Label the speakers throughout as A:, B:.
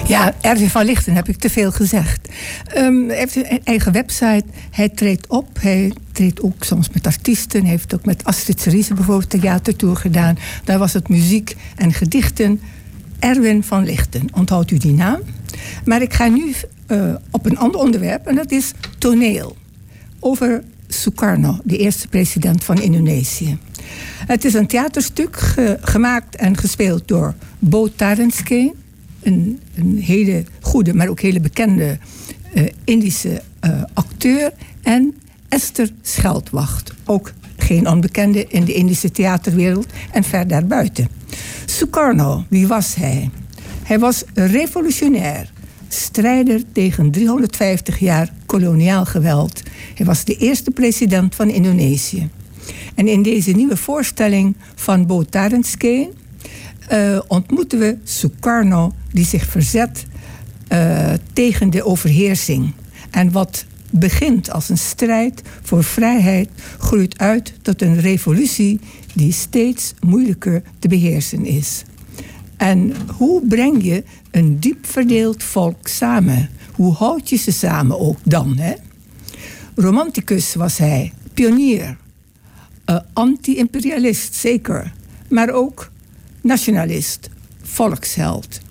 A: Ja, Erwin van Lichten, heb ik te veel gezegd. Hij heeft een eigen website. Hij treedt op. Hij treedt ook soms met artiesten. Hij heeft ook met Astrid Cerise bijvoorbeeld theatertour gedaan. Daar was het muziek en gedichten. Erwin van Lichten, onthoudt u die naam. Maar ik ga nu op een ander onderwerp. En dat is toneel. Over Sukarno, de eerste president van Indonesië. Het is een theaterstuk gemaakt en gespeeld door Bo Tarenskeen. Een hele goede, maar ook hele bekende Indische acteur. En Esther Scheldwacht. Ook geen onbekende in de Indische theaterwereld en ver daarbuiten. Sukarno, wie was hij? Hij was revolutionair. Strijder tegen 350 jaar koloniaal geweld. Hij was de eerste president van Indonesië. En in deze nieuwe voorstelling van Bo Tarenskeen ontmoeten we Sukarno die zich verzet tegen de overheersing. En wat begint als een strijd voor vrijheid groeit uit tot een revolutie die steeds moeilijker te beheersen is. En hoe breng je een diep verdeeld volk samen? Hoe houd je ze samen ook dan? Hè? Romanticus was hij, pionier, anti-imperialist zeker, maar ook nationalist, volksheld.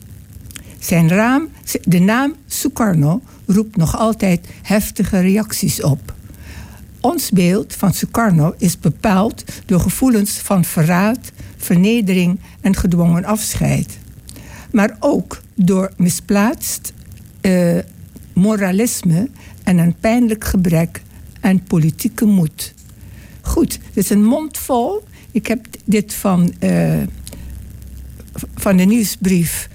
A: De naam Sukarno roept nog altijd heftige reacties op. Ons beeld van Sukarno is bepaald door gevoelens van verraad, vernedering en gedwongen afscheid. Maar ook door misplaatst moralisme en een pijnlijk gebrek aan politieke moed. Goed, dit is een mond vol. Ik heb dit van de nieuwsbrief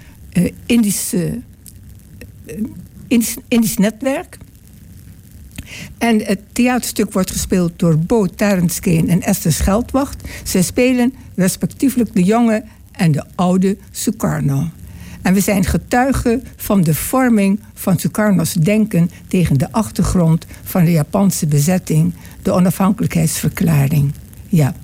A: Indisch Netwerk. En het theaterstuk wordt gespeeld door Bo Tarenskeen en Esther Scheldwacht. Zij spelen respectievelijk de jonge en de oude Sukarno. En we zijn getuigen van de vorming van Sukarno's denken tegen de achtergrond van de Japanse bezetting, de onafhankelijkheidsverklaring. Ja,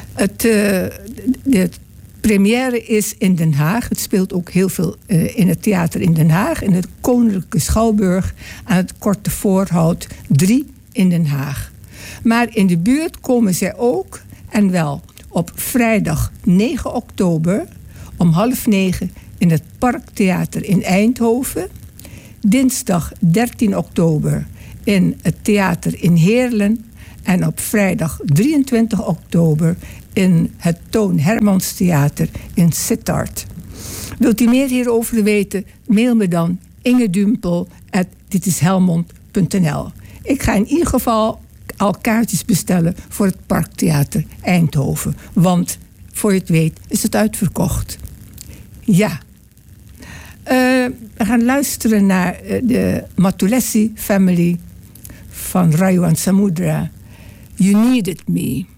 A: de première is in Den Haag. Het speelt ook heel veel in het theater in Den Haag, in het Koninklijke Schouwburg aan het Korte Voorhout 3 in Den Haag. Maar in de buurt komen zij ook, en wel op vrijdag 9 oktober om 8:30 in het Parktheater in Eindhoven. Dinsdag 13 oktober in het theater in Heerlen. En op vrijdag 23 oktober in het Toon Hermans Theater in Sittard. Wilt u meer hierover weten? Mail me dan ingedumpel@ditishelmond.nl. Ik ga in ieder geval al kaartjes bestellen voor het Parktheater Eindhoven. Want voor je het weet is het uitverkocht. Ja. We gaan luisteren naar de Matulesi Family van Rayuan Samudra. You Needed Me.